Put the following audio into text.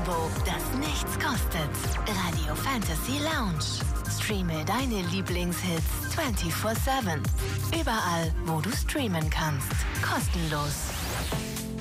Abo, das nichts kostet. Radio Fantasy Lounge. Streame deine Lieblingshits 24/7. Überall, wo du streamen kannst. Kostenlos.